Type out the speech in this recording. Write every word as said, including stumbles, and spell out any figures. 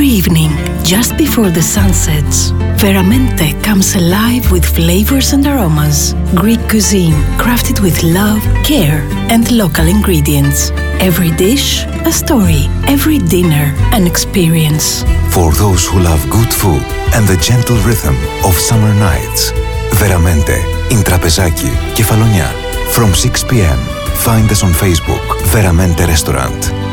Every evening, just before the sun sets, Veramente comes alive with flavors and aromas. Greek cuisine crafted with love, care, and local ingredients. Every dish, a story. Every dinner, an experience. For those who love good food and the gentle rhythm of summer nights. Veramente, in Trapezaki, Kefalonia. From six p m Find us on Facebook, Veramente Restaurant.